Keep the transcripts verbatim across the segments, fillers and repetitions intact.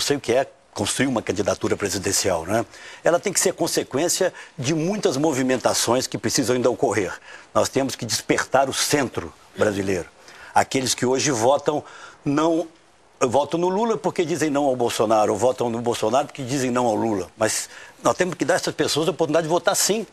sei o que é construir uma candidatura presidencial, né? Ela tem que ser consequência de muitas movimentações que precisam ainda ocorrer. Nós temos que despertar o centro brasileiro. Aqueles que hoje votam não votam no Lula porque dizem não ao Bolsonaro, ou votam no Bolsonaro porque dizem não ao Lula. Mas nós temos que dar a essas pessoas a oportunidade de votar sim,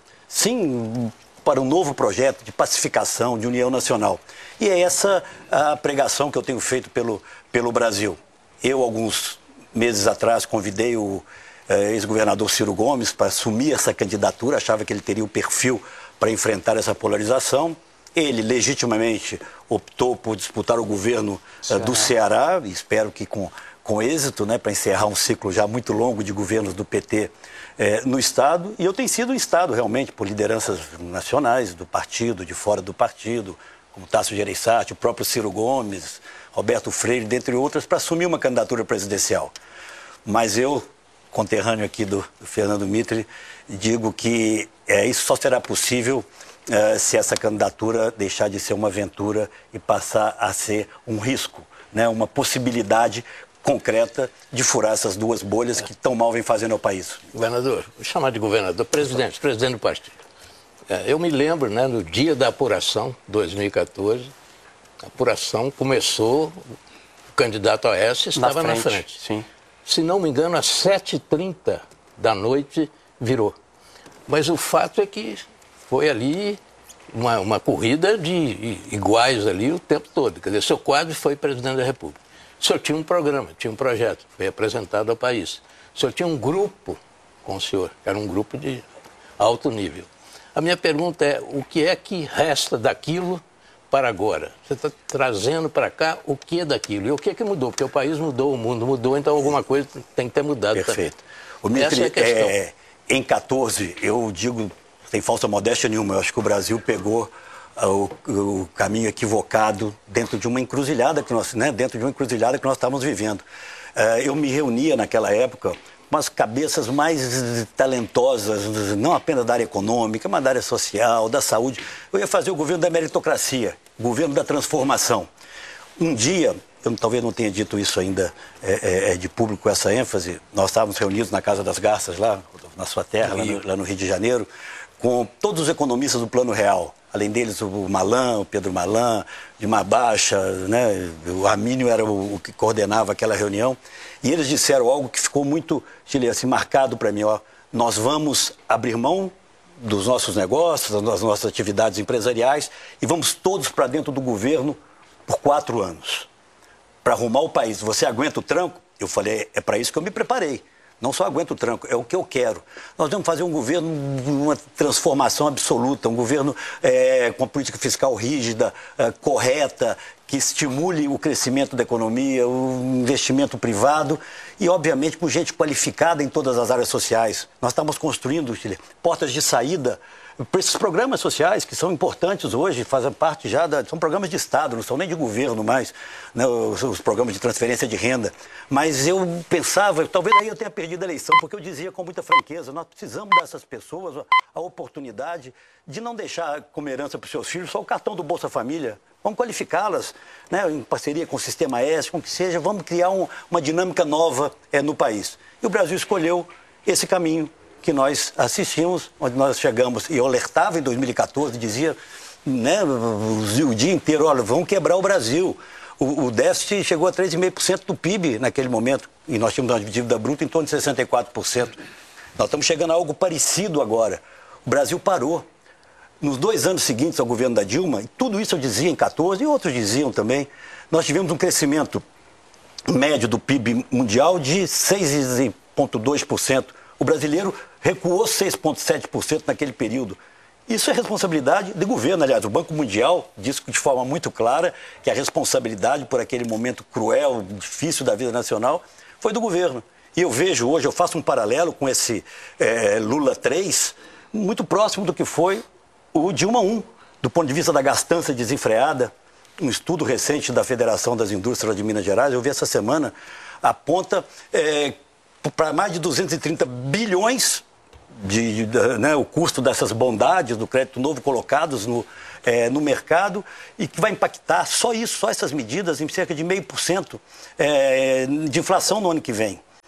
sim, para um novo projeto de pacificação, de união nacional. E é essa a pregação que eu tenho feito pelo, pelo Brasil. Eu, alguns meses atrás, convidei o eh, ex-governador Ciro Gomes para assumir essa candidatura, achava que ele teria o perfil para enfrentar essa polarização. Ele, legitimamente, optou por disputar o governo uh, do Ceará, e espero que com, com êxito, né, para encerrar um ciclo já muito longo de governos do P T eh, no Estado. E eu tenho sido um Estado, realmente, por lideranças nacionais do partido, de fora do partido, como Tasso Gereissati, o próprio Ciro Gomes, Roberto Freire, dentre outras, para assumir uma candidatura presidencial. Mas eu, conterrâneo aqui do, do Fernando Mitre, digo que eh, isso só será possível Uh, se essa candidatura deixar de ser uma aventura e passar a ser um risco, né? Uma possibilidade concreta de furar essas duas bolhas que tão mal vem fazendo ao país. Governador, vou chamar de governador, presidente, presidente do partido. É, eu me lembro, né, no dia da apuração, dois mil e quatorze, a apuração começou, o candidato Aécio estava na frente. Na frente. Sim. Se não me engano, às sete e trinta da noite virou. Mas o fato é que foi ali uma, uma corrida de iguais ali o tempo todo. Quer dizer, seu quadro foi presidente da República. O senhor tinha um programa, tinha um projeto, foi apresentado ao país. O senhor tinha um grupo com o senhor, que era um grupo de alto nível. A minha pergunta é, o que é que resta daquilo para agora? Você está trazendo para cá o que é daquilo? E o que é que mudou? Porque o país mudou, o mundo mudou, então alguma coisa tem que ter mudado. Perfeito. Também. O Mitre, Essa é a questão. É, em quatorze, eu digo... Sem falsa modéstia nenhuma, eu acho que o Brasil pegou uh, o, o caminho equivocado dentro de uma encruzilhada que nós, né, dentro de uma encruzilhada que nós estávamos vivendo. Uh, eu me reunia naquela época com as cabeças mais talentosas, não apenas da área econômica, mas da área social, da saúde. Eu ia fazer o governo da meritocracia, o governo da transformação. Um dia, eu talvez não tenha dito isso ainda é, é, de público com essa ênfase, nós estávamos reunidos na Casa das Garças, lá na sua terra, lá no, lá no Rio de Janeiro, com todos os economistas do Plano Real, além deles o Malan, o Pedro Malan, de Mabacha, né? O Armínio era o, o que coordenava aquela reunião, e eles disseram algo que ficou muito, assim, marcado para mim, ó, nós vamos abrir mão dos nossos negócios, das nossas atividades empresariais, e vamos todos para dentro do governo por quatro anos, para arrumar o país. Você aguenta o tranco? Eu falei, é para isso que eu me preparei. Não só aguento o tranco, é o que eu quero. Nós vamos fazer um governo, uma transformação absoluta, um governo é, com a política fiscal rígida, é, correta, que estimule o crescimento da economia, o investimento privado e, obviamente, com gente qualificada em todas as áreas sociais. Nós estamos construindo, Chile, portas de saída para esses programas sociais que são importantes hoje, fazem parte já, da, são programas de Estado, não são nem de governo mais, né, os, os programas de transferência de renda. Mas eu pensava, talvez aí eu tenha perdido a eleição, porque eu dizia com muita franqueza, nós precisamos dessas pessoas a, a oportunidade de não deixar como herança para os seus filhos só o cartão do Bolsa Família. Vamos qualificá-las, né, em parceria com o Sistema S, com o que seja, vamos criar um, uma dinâmica nova é, no país. E o Brasil escolheu esse caminho que nós assistimos, onde nós chegamos, e eu alertava em dois mil e quatorze, dizia, né, o, o dia inteiro, olha, vamos quebrar o Brasil. O, o déficit chegou a três vírgula cinco por cento do P I B naquele momento, e nós tínhamos uma dívida bruta em torno de sessenta e quatro por cento. Nós estamos chegando a algo parecido agora. O Brasil parou. Nos dois anos seguintes ao governo da Dilma, e tudo isso eu dizia em quatorze, e outros diziam também, nós tivemos um crescimento médio do P I B mundial de seis vírgula dois por cento. O brasileiro recuou seis vírgula sete por cento naquele período. Isso é responsabilidade do governo. Aliás, o Banco Mundial disse de forma muito clara que a responsabilidade por aquele momento cruel, difícil da vida nacional, foi do governo. E eu vejo hoje, eu faço um paralelo com esse é, Lula três, muito próximo do que foi o Dilma um, do ponto de vista da gastança desenfreada. Um estudo recente da Federação das Indústrias de Minas Gerais, eu vi essa semana, aponta é, para mais de duzentos e trinta bilhões de, de, né, o custo dessas bondades do crédito novo colocados no, é, no mercado, e que vai impactar só isso, só essas medidas, em cerca de meio por cento é, de inflação no ano que vem.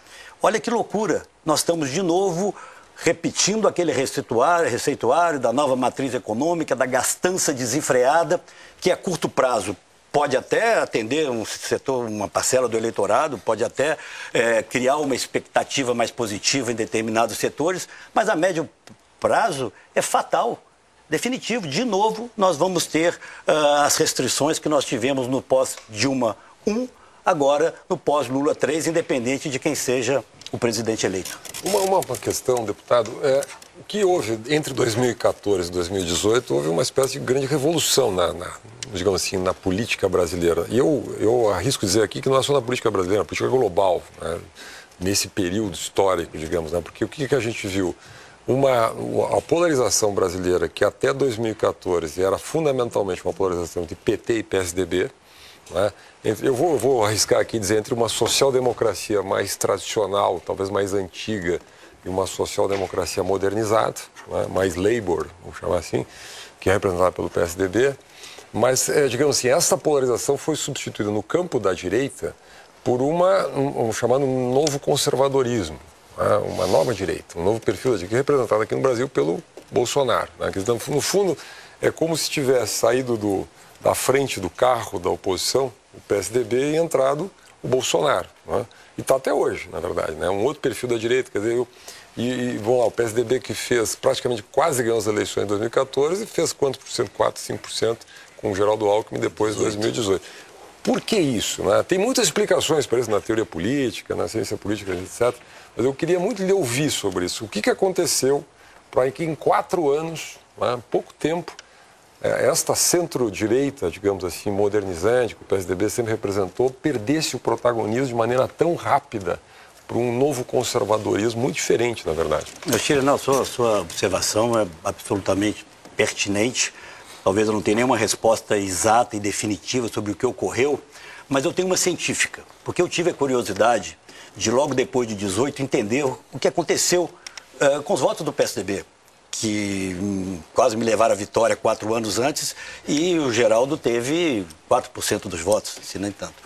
olha que loucura, nós estamos de novo repetindo aquele receituário, receituário da nova matriz econômica, da gastança desenfreada, que a curto prazo pode até atender um setor, uma parcela do eleitorado, pode até é, criar uma expectativa mais positiva em determinados setores, mas a médio prazo é fatal, definitivo. De novo, nós vamos ter uh, as restrições que nós tivemos no pós-Dilma um, agora no pós-Lula três, independente de quem seja o presidente eleito. Uma, uma questão, deputado, é que houve, entre dois mil e quatorze e dois mil e dezoito, houve uma espécie de grande revolução na, na, digamos assim, na política brasileira. E eu, eu arrisco dizer aqui que não é só na política brasileira, na política global, né, nesse período histórico, digamos, né, porque o que, que a gente viu? Uma, a polarização brasileira, que até dois mil e quatorze era fundamentalmente uma polarização entre P T e P S D B, né? Eu vou, eu vou arriscar aqui dizer entre uma social-democracia mais tradicional, talvez mais antiga, e uma social-democracia modernizada, né? Mais Labour, vamos chamar assim, que é representada pelo P S D B. Mas, é, digamos assim, essa polarização foi substituída no campo da direita por uma, um, um chamado um novo conservadorismo, né? Uma nova direita, um novo perfil da direita, representado aqui no Brasil pelo Bolsonaro, né? No fundo, é como se tivesse saído do, da frente do carro da oposição, o P S D B, e entrado o Bolsonaro, né? E está até hoje, na verdade, né? Um outro perfil da direita, quer dizer, eu, e, e vamos lá, o P S D B que fez praticamente quase ganhou as eleições em dois mil e quatorze, fez quanto por cento? quatro, cinco por cento com o Geraldo Alckmin depois de dois mil e dezoito. Por que isso, né? Tem muitas explicações para isso na teoria política, na ciência política, etcétera. Mas eu queria muito lhe ouvir sobre isso. O que, que aconteceu para que em quatro anos, né, pouco tempo, esta centro-direita, digamos assim, modernizante, que o P S D B sempre representou, perdesse o protagonismo de maneira tão rápida para um novo conservadorismo muito diferente, na verdade? Chile, não, sua, sua observação é absolutamente pertinente. Talvez eu não tenha nenhuma resposta exata e definitiva sobre o que ocorreu, mas eu tenho uma científica, porque eu tive a curiosidade de, logo depois de dezoito, entender o que aconteceu uh, com os votos do P S D B, que hum, quase me levaram à vitória quatro anos antes, e o Geraldo teve quatro por cento dos votos, se nem tanto.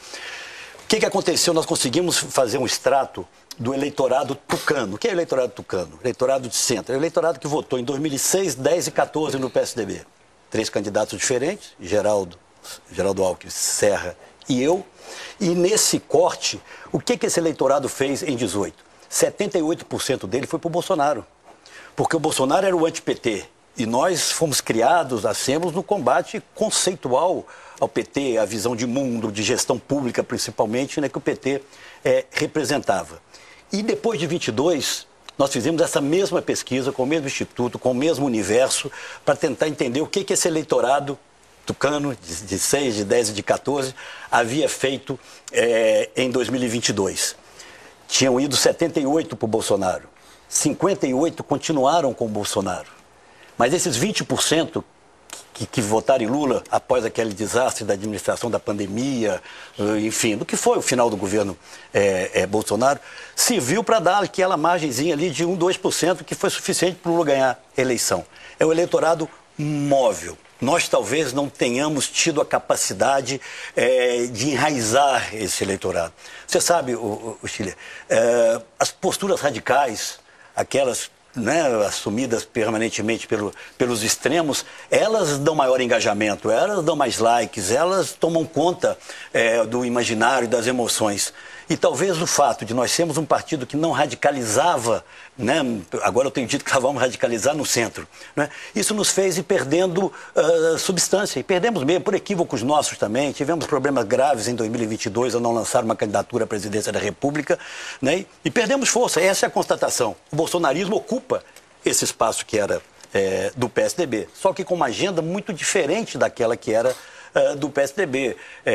O que, que aconteceu? Nós conseguimos fazer um extrato do eleitorado tucano. O que é o eleitorado tucano? Eleitorado de centro. É o eleitorado que votou em dois mil e seis, dez e quatorze no P S D B. Três candidatos diferentes, Geraldo, Geraldo Alckmin, Serra e eu. E nesse corte, o que, que esse eleitorado fez em dezoito? setenta e oito por cento dele foi para o Bolsonaro. Porque o Bolsonaro era o anti-P T. E nós fomos criados, nascemos no combate conceitual ao P T, a visão de mundo, de gestão pública principalmente, né, que o P T é, representava. E depois de vinte e dois, nós fizemos essa mesma pesquisa com o mesmo instituto, com o mesmo universo, para tentar entender o que, que esse eleitorado tucano, de, de seis, de dez e de quatorze, havia feito é, em dois mil e vinte e dois. Tinham ido setenta e oito para o Bolsonaro. cinquenta e oito continuaram com o Bolsonaro. Mas esses vinte por cento que, que votaram em Lula após aquele desastre da administração da pandemia, enfim, do que foi o final do governo é, é, Bolsonaro, serviu para dar aquela margenzinha ali de um, dois por cento que foi suficiente para o Lula ganhar a eleição. É o eleitorado móvel. Nós talvez não tenhamos tido a capacidade é, de enraizar esse eleitorado. Você sabe, o, o Chile, é, as posturas radicais, aquelas, né, assumidas permanentemente pelo, pelos extremos, elas dão maior engajamento, elas dão mais likes, elas tomam conta é, do imaginário e das emoções. E talvez o fato de nós sermos um partido que não radicalizava, né, agora eu tenho dito que vamos radicalizar no centro, né, isso nos fez ir perdendo uh, substância, e perdemos mesmo, por equívocos nossos também. Tivemos problemas graves em dois mil e vinte e dois ao não lançar uma candidatura à presidência da República, né, e perdemos força. Essa é a constatação. O bolsonarismo ocupa esse espaço que era é, do P S D B, só que com uma agenda muito diferente daquela que era uh, do P S D B,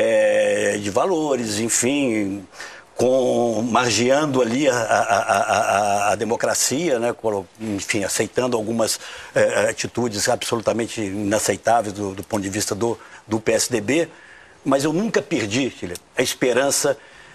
é, de valores, enfim, com, margeando ali a, a, a, a, a democracia, né, enfim, aceitando algumas eh, atitudes absolutamente inaceitáveis do, do ponto de vista do, do P S D B, mas eu nunca perdi, Chile, a esperança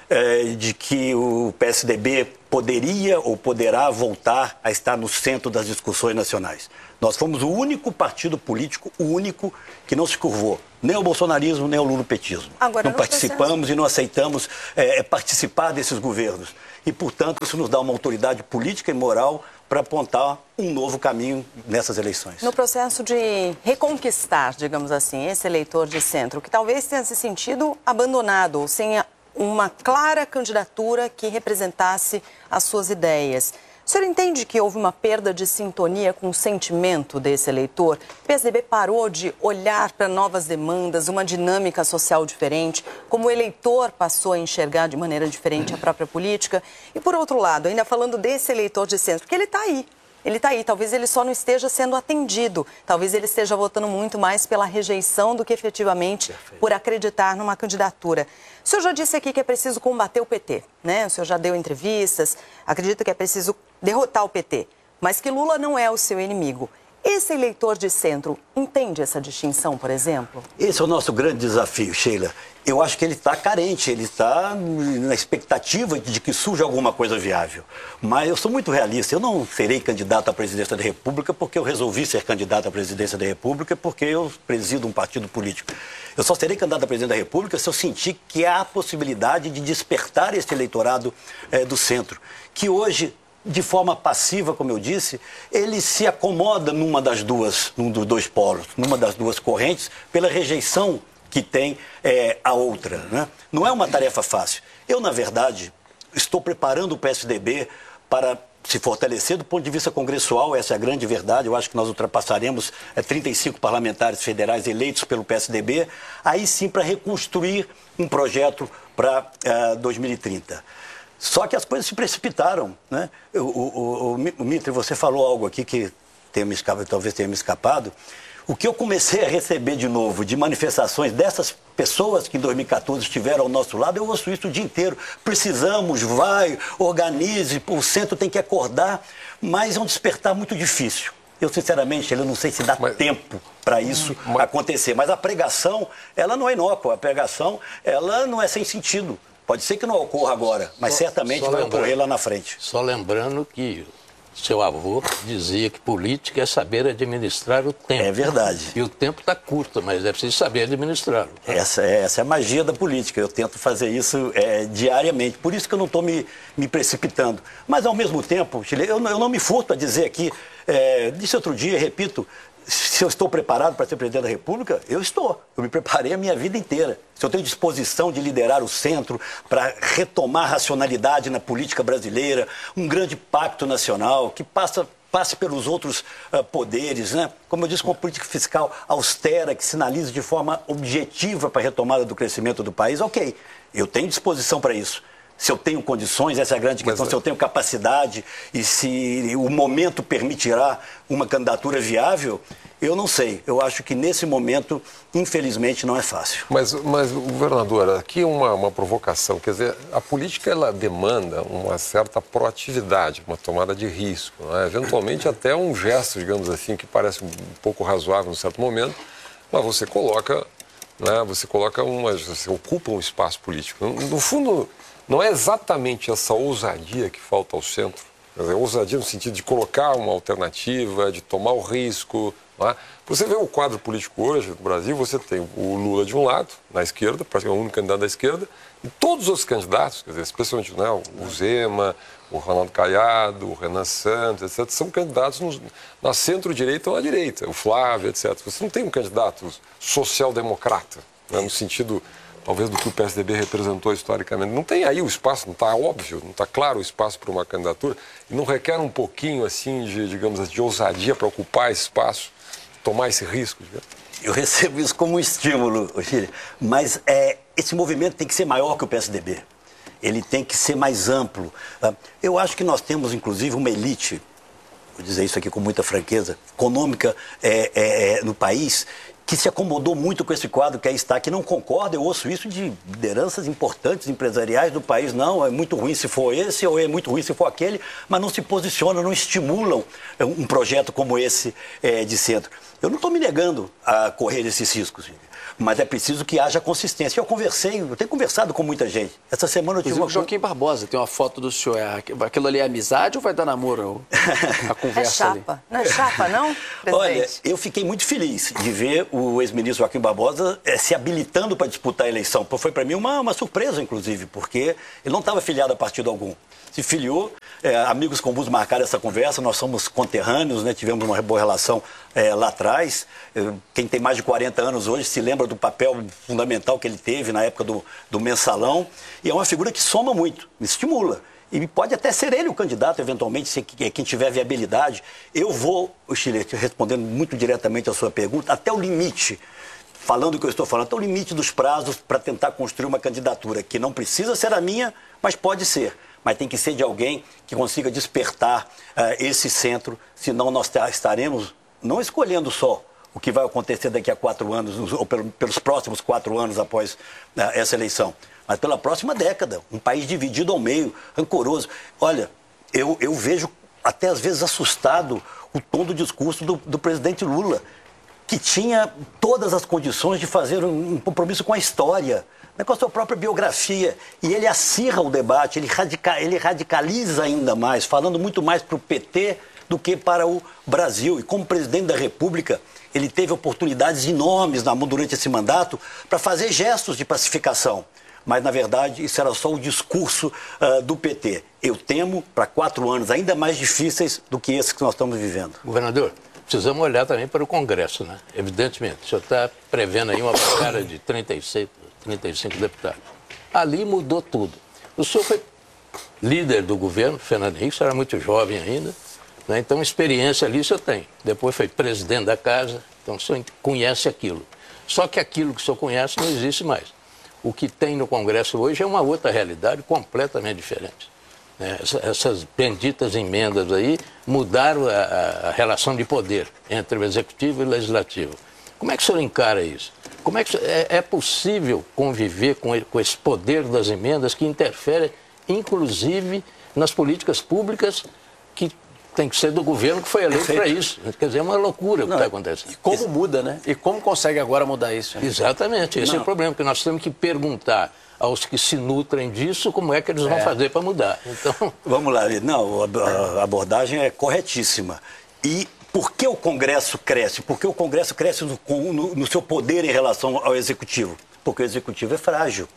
é, de que o P S D B poderia ou poderá voltar a estar no centro das discussões nacionais. Nós fomos o único partido político, o único que não se curvou, nem ao bolsonarismo, nem ao lulopetismo. Agora, não participamos processo... e não aceitamos é, participar desses governos. E, portanto, isso nos dá uma autoridade política e moral para apontar um novo caminho nessas eleições. No processo de reconquistar, digamos assim, esse eleitor de centro, que talvez tenha se sentido abandonado ou sem uma clara candidatura que representasse as suas ideias. O senhor entende que houve uma perda de sintonia com o sentimento desse eleitor? O P S D B parou de olhar para novas demandas, uma dinâmica social diferente, como o eleitor passou a enxergar de maneira diferente a própria política? E, por outro lado, ainda falando desse eleitor de centro, porque ele está aí. Ele está aí, talvez ele só não esteja sendo atendido, talvez ele esteja votando muito mais pela rejeição do que efetivamente Perfeito. Por acreditar numa candidatura. O senhor já disse aqui que é preciso combater o P T, né? O senhor já deu entrevistas, acredita que é preciso derrotar o P T, mas que Lula não é o seu inimigo. Esse eleitor de centro entende essa distinção, por exemplo? Esse é o nosso grande desafio, Sheila. Eu acho que ele está carente, ele está na expectativa de que surja alguma coisa viável. Mas eu sou muito realista, eu não serei candidato à presidência da República porque eu resolvi ser candidato à presidência da República porque eu presido um partido político. Eu só serei candidato à presidência da República se eu sentir que há a possibilidade de despertar esse eleitorado é, do centro, que hoje, de forma passiva, como eu disse, ele se acomoda numa das duas, num dos dois polos, numa das duas correntes, pela rejeição que tem é, a outra, né? Não é uma tarefa fácil. Eu, na verdade, estou preparando o P S D B para se fortalecer do ponto de vista congressual, essa é a grande verdade. Eu acho que nós ultrapassaremos é, trinta e cinco parlamentares federais eleitos pelo P S D B, aí sim para reconstruir um projeto para é, dois mil e trinta. Só que as coisas se precipitaram, né? O, o, o, o Mitre, você falou algo aqui que tenha me escapado, talvez tenha me escapado. O que eu comecei a receber de novo de manifestações dessas pessoas que em dois mil e quatorze estiveram ao nosso lado, eu ouço isso o dia inteiro. Precisamos, vai, organize, o centro tem que acordar, mas é um despertar muito difícil. Eu, sinceramente, eu não sei se dá mas, tempo para isso mas... acontecer. Mas a pregação, ela não é inócua, a pregação, ela não é sem sentido. Pode ser que não ocorra agora, mas só, certamente só vai ocorrer lá na frente. Só lembrando que seu avô dizia que política é saber administrar o tempo. É verdade. E o tempo está curto, mas é preciso saber administrá-lo. Tá? Essa, é, essa é a magia da política. Eu tento fazer isso é, diariamente. Por isso que eu não estou me, me precipitando. Mas, ao mesmo tempo, eu, eu não me furto a dizer aqui, é, disse outro dia, repito, se eu estou preparado para ser presidente da República, eu estou. Eu me preparei a minha vida inteira. Se eu tenho disposição de liderar o centro para retomar a racionalidade na política brasileira, um grande pacto nacional que passa, passe pelos outros uh, poderes, né? Como eu disse, com uma política fiscal austera, que sinalize de forma objetiva para a retomada do crescimento do país, ok, eu tenho disposição para isso. Se eu tenho condições, essa é a grande questão, Mas, se eu tenho capacidade e se o momento permitirá uma candidatura viável, eu não sei. Eu acho que nesse momento, infelizmente, não é fácil. Mas, mas governador, aqui uma, uma provocação. Quer dizer, a política ela demanda uma certa proatividade, uma tomada de risco, não é? Eventualmente até um gesto, digamos assim, que parece um pouco razoável em certo momento, mas você coloca, né, você coloca uma, você ocupa um espaço político. No, no fundo, não é exatamente essa ousadia que falta ao centro. Quer dizer, ousadia no sentido de colocar uma alternativa, de tomar o risco. Não é? Você vê o quadro político hoje no Brasil, você tem o Lula de um lado, na esquerda, praticamente o único candidato da esquerda, e todos os outros candidatos, quer dizer, especialmente né, o Zema, o Ronaldo Caiado, o Renan Santos, etcétera, são candidatos no, na centro-direita ou na direita, o Flávio, etcétera. Você não tem um candidato social-democrata, né, no sentido... talvez do que o P S D B representou historicamente. Não tem aí o espaço, não está óbvio, não está claro o espaço para uma candidatura, e não requer um pouquinho, assim, de, digamos, de ousadia para ocupar esse espaço, tomar esse risco? Digamos. Eu recebo isso como um estímulo, Chile, mas é, esse movimento tem que ser maior que o P S D B. Ele tem que ser mais amplo. Eu acho que nós temos, inclusive, uma elite, vou dizer isso aqui com muita franqueza, econômica é, é, no país, que se acomodou muito com esse quadro que aí está, que não concorda. Eu ouço isso de lideranças importantes empresariais do país. Não, é muito ruim se for esse ou é muito ruim se for aquele, mas não se posicionam, não estimulam um projeto como esse é, de centro. Eu não estou me negando a correr esses riscos, Mas é preciso que haja consistência. Eu conversei, eu tenho conversado com muita gente. Essa semana eu tive Inclusive uma... o Joaquim Barbosa, tem uma foto do senhor. É, aquilo ali é amizade ou vai dar namoro a É conversa ali? chapa. Não é chapa, não, presidente? Olha, eu fiquei muito feliz de ver o ex-ministro Joaquim Barbosa eh, se habilitando para disputar a eleição. Foi para mim uma, uma surpresa, inclusive, porque ele não estava filiado a partido algum. Se filiou, eh, amigos comuns marcaram essa conversa, nós somos conterrâneos, né, tivemos uma boa relação eh, lá atrás. Eh, quem tem mais de quarenta anos hoje se lembra do papel fundamental que ele teve na época do, do mensalão. E é uma figura que soma muito, estimula. E pode até ser ele o candidato, eventualmente, se quem tiver viabilidade. Eu vou, o Chile, respondendo muito diretamente a sua pergunta, até o limite, falando o que eu estou falando, até o limite dos prazos para tentar construir uma candidatura que não precisa ser a minha, mas pode ser. Mas tem que ser de alguém que consiga despertar uh, esse centro, senão nós estaremos não escolhendo só o que vai acontecer daqui a quatro anos, ou pelos próximos quatro anos após uh, essa eleição, mas pela próxima década. Um país dividido ao meio, rancoroso. Olha, eu, eu vejo até às vezes assustado o tom do discurso do, do presidente Lula, que tinha todas as condições de fazer um, um compromisso com a história, né, com a sua própria biografia. E ele acirra o debate, ele, radica, ele radicaliza ainda mais, falando muito mais para o P T do que para o Brasil. E como presidente da República, ele teve oportunidades enormes na, durante esse mandato para fazer gestos de pacificação. Mas, na verdade, isso era só o discurso uh, do P T. Eu temo para quatro anos ainda mais difíceis do que esses que nós estamos vivendo. Governador, precisamos olhar também para o Congresso, né? Evidentemente, o senhor está prevendo aí uma bancada de trinta e seis, trinta e cinco deputados. Ali mudou tudo. O senhor foi líder do governo, Fernando Henrique, o senhor era muito jovem ainda, né? Então experiência ali o senhor tem. Depois foi presidente da casa, então o senhor conhece aquilo. Só que aquilo que o senhor conhece não existe mais. O que tem no Congresso hoje é uma outra realidade completamente diferente. Essas benditas emendas aí mudaram a, a relação de poder entre o Executivo e o Legislativo. Como é que o senhor encara isso? Como é que é, é possível conviver com, com esse poder das emendas que interfere, inclusive, nas políticas públicas que tem que ser do governo que foi eleito para isso? Quer dizer, é uma loucura o que está acontecendo. E como muda, né? E como consegue agora mudar isso? Né? Exatamente, esse Não. é o problema, que nós temos que perguntar aos que se nutrem disso como é que eles vão é. fazer para mudar. Então... Vamos lá, não, a abordagem é corretíssima. E por que o Congresso cresce? Porque o Congresso cresce no, no, no seu poder em relação ao Executivo? Porque o Executivo é frágil.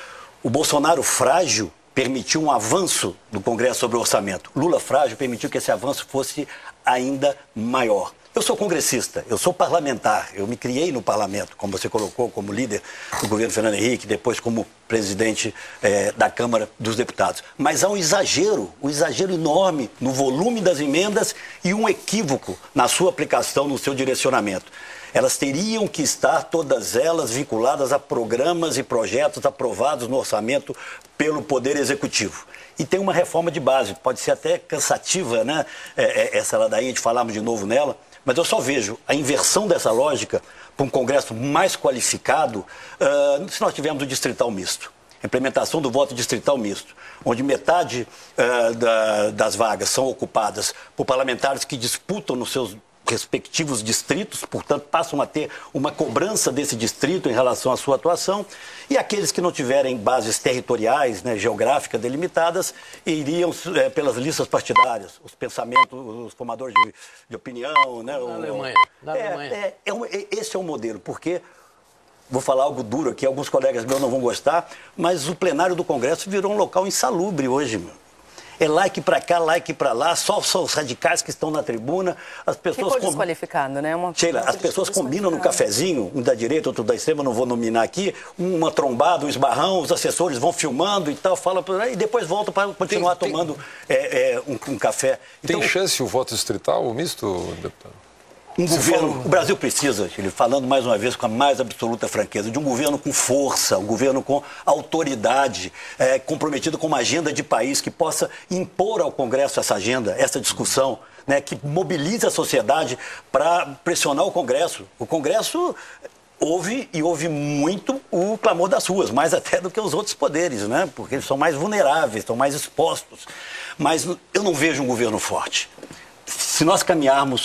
O Bolsonaro frágil permitiu um avanço do Congresso sobre o orçamento. Lula frágil permitiu que esse avanço fosse ainda maior. Eu sou congressista, eu sou parlamentar, eu me criei no parlamento, como você colocou, como líder do governo Fernando Henrique, depois como presidente eh, da Câmara dos Deputados. Mas há um exagero, um exagero enorme no volume das emendas e um equívoco na sua aplicação, no seu direcionamento. Elas teriam que estar, todas elas, vinculadas a programas e projetos aprovados no orçamento pelo Poder Executivo. E tem uma reforma de base, pode ser até cansativa, né? É, é, essa ladainha de falarmos de novo nela, mas eu só vejo a inversão dessa lógica para um Congresso mais qualificado uh, se nós tivermos o distrital misto. A implementação do voto distrital misto, onde metade uh, da, das vagas são ocupadas por parlamentares que disputam nos seus respectivos distritos, portanto, passam a ter uma cobrança desse distrito em relação à sua atuação, e aqueles que não tiverem bases territoriais, né, geográficas delimitadas, iriam é, pelas listas partidárias, os pensamentos, os formadores de, de opinião. Né, na o, Alemanha. Na é, Alemanha. É, é um, é, esse é o modelo, porque, vou falar algo duro aqui, alguns colegas meus não vão gostar, mas o plenário do Congresso virou um local insalubre hoje, meu. É like para cá, like para lá, só são os radicais que estão na tribuna. As pessoas Ficou desqualificado, né? Uma... Sheila, as pessoas combinam no cafezinho, um da direita, outro da extrema, não vou nominar aqui, uma trombada, um esbarrão, os assessores vão filmando e tal, fala e depois voltam para continuar tem, tomando tem... É, é, um, um café. Tem então, chance o voto distrital misto, deputado? Um governo, o Brasil precisa, ele falando mais uma vez com a mais absoluta franqueza, de um governo com força, um governo com autoridade, é, comprometido com uma agenda de país que possa impor ao Congresso essa agenda, essa discussão, né, que mobilize a sociedade para pressionar o Congresso. O Congresso ouve e ouve muito o clamor das ruas, mais até do que os outros poderes, né, porque eles são mais vulneráveis, estão mais expostos. Mas eu não vejo um governo forte. Se nós caminharmos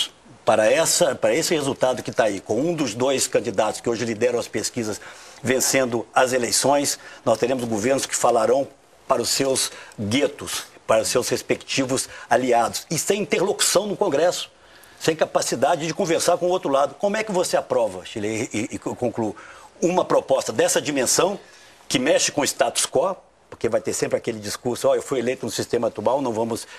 para, essa, para esse resultado que está aí, com um dos dois candidatos que hoje lideram as pesquisas vencendo as eleições, nós teremos governos que falarão para os seus guetos, para os seus respectivos aliados, e sem interlocução no Congresso, sem capacidade de conversar com o outro lado. Como é que você aprova, Chile, e, e concluo, uma proposta dessa dimensão que mexe com o status quo, porque vai ter sempre aquele discurso, ó, oh, eu fui eleito no sistema atual, não vamos